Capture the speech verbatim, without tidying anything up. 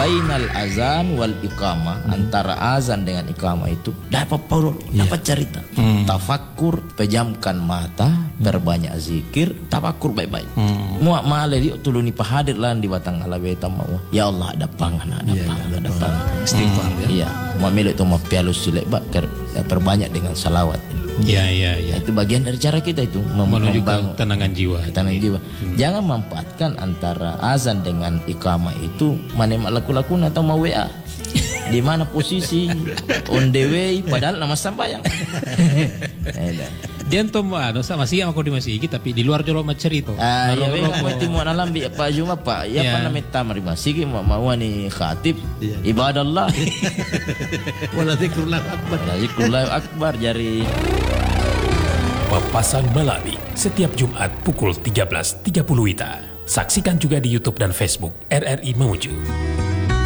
bainal azan wal iqamah, hmm. antara azan dengan iqamah itu dapat paul, yeah. dapat cerita. Hmm. Tafakkur, pejamkan mata, berbanyak zikir, tafakkur baik-baik. Hmm. Muak male di tuluni pahadir lan di batang alabeta mau. Ya Allah ada pangan, ada yeah, pangan, ada pangan. Istighfar hmm. ya. Iya, mau milik tu mau pialus silek bak perbanyak dengan salawat. Iya iya iya. Itu bagian dari cara kita itu menunjukkan tenangan jiwa. Tenangan jiwa. Hmm. Jangan memanfaatkan antara azan dengan iqamah itu mana laku-laku atau mau W A. Di mana posisi on the way padahal nama sampai yang. Dia tuh anu sama sih aku di masih tapi di luar jolo macerito. Ah ya weh mati mau alam bi Pak Juma Pak. Ya pana meta mari masih mau mau ni khatib ibadallah. Wala zikrullah akbar. Zikrullah akbar jari. Papasan Baladi setiap Jumat pukul tiga belas tiga puluh W I B. Saksikan juga di YouTube dan Facebook R R I Mamuju.